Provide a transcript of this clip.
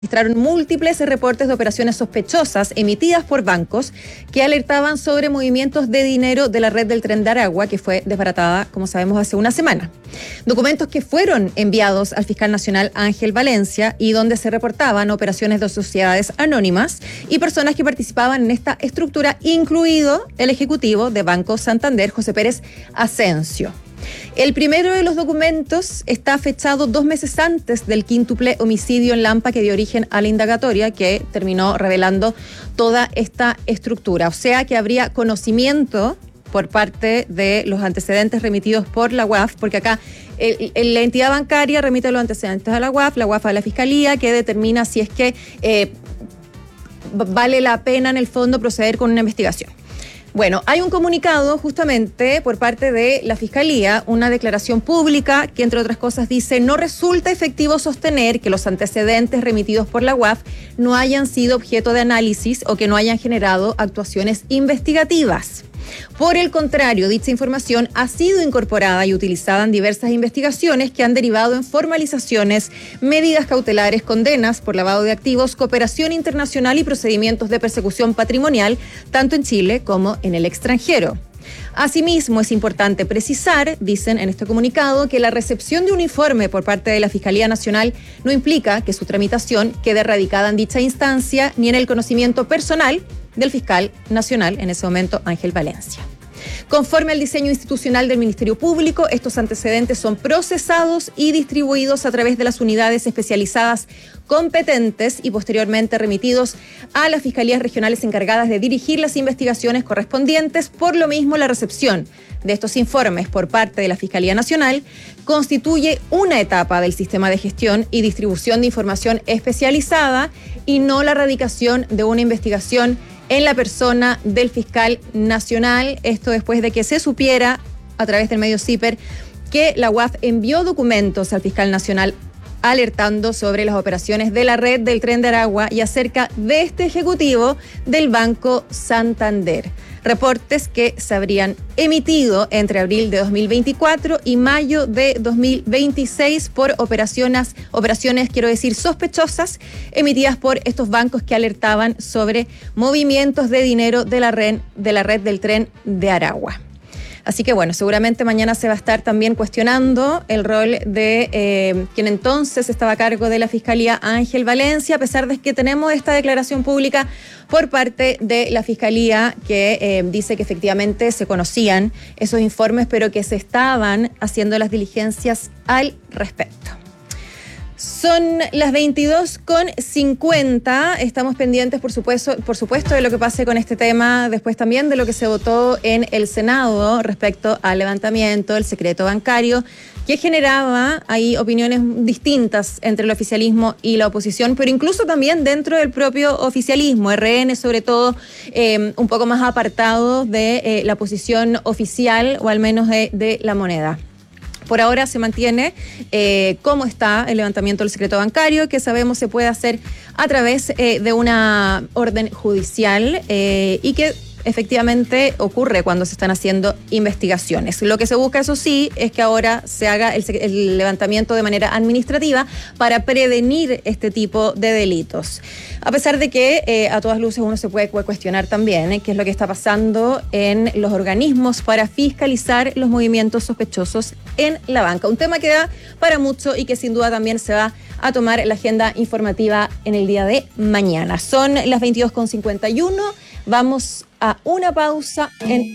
Registraron múltiples reportes de operaciones sospechosas emitidas por bancos que alertaban sobre movimientos de dinero de la red del Tren de Aragua, que fue desbaratada, como sabemos, hace una semana. Documentos que fueron enviados al fiscal nacional Ángel Valencia y donde se reportaban operaciones de sociedades anónimas y personas que participaban en esta estructura, incluido el ejecutivo de Banco Santander, José Pérez Asensio. El primero de los documentos está fechado 2 meses antes del quíntuple homicidio en Lampa que dio origen a la indagatoria que terminó revelando toda esta estructura. O sea que habría conocimiento por parte de los antecedentes remitidos por la UAF, porque acá la entidad bancaria remite los antecedentes a la UAF a la Fiscalía, que determina si es que vale la pena en el fondo proceder con una investigación. Bueno, hay un comunicado justamente por parte de la Fiscalía, una declaración pública que, entre otras cosas, dice: no resulta efectivo sostener que los antecedentes remitidos por la UAF no hayan sido objeto de análisis o que no hayan generado actuaciones investigativas. Por el contrario, dicha información ha sido incorporada y utilizada en diversas investigaciones que han derivado en formalizaciones, medidas cautelares, condenas por lavado de activos, cooperación internacional y procedimientos de persecución patrimonial, tanto en Chile como en el extranjero. Asimismo, es importante precisar, dicen en este comunicado, que la recepción de un informe por parte de la Fiscalía Nacional no implica que su tramitación quede radicada en dicha instancia ni en el conocimiento personal del fiscal nacional, en ese momento Ángel Valencia. Conforme al diseño institucional del Ministerio Público, estos antecedentes son procesados y distribuidos a través de las unidades especializadas competentes y posteriormente remitidos a las fiscalías regionales encargadas de dirigir las investigaciones correspondientes. Por lo mismo, la recepción de estos informes por parte de la Fiscalía Nacional constituye una etapa del sistema de gestión y distribución de información especializada y no la radicación de una investigación en la persona del fiscal nacional. Esto después de que se supiera a través del medio CIPER que la UAF envió documentos al fiscal nacional alertando sobre las operaciones de la red del Tren de Aragua y acerca de este ejecutivo del Banco Santander. Reportes que se habrían emitido entre abril de 2024 y mayo de 2026 por operaciones sospechosas emitidas por estos bancos que alertaban sobre movimientos de dinero de la red del Tren de Aragua. Así que bueno, seguramente mañana se va a estar también cuestionando el rol de quien entonces estaba a cargo de la Fiscalía, Ángel Valencia, a pesar de que tenemos esta declaración pública por parte de la Fiscalía que dice que efectivamente se conocían esos informes, pero que se estaban haciendo las diligencias al respecto. Son las 22:50. Estamos pendientes, por supuesto, de lo que pase con este tema, después también de lo que se votó en el Senado respecto al levantamiento del secreto bancario, que generaba ahí opiniones distintas entre el oficialismo y la oposición, pero incluso también dentro del propio oficialismo, RN sobre todo, un poco más apartado de la posición oficial, o al menos de la moneda. Por ahora se mantiene cómo está el levantamiento del secreto bancario, que sabemos se puede hacer a través de una orden judicial y que efectivamente ocurre cuando se están haciendo investigaciones. Lo que se busca, eso sí, es que ahora se haga el levantamiento de manera administrativa para prevenir este tipo de delitos. A pesar de que a todas luces uno se puede cuestionar también qué es lo que está pasando en los organismos para fiscalizar los movimientos sospechosos en la banca. Un tema que da para mucho y que sin duda también se va a tomar la agenda informativa en el día de mañana. Son las 22:51. Vamos a una pausa en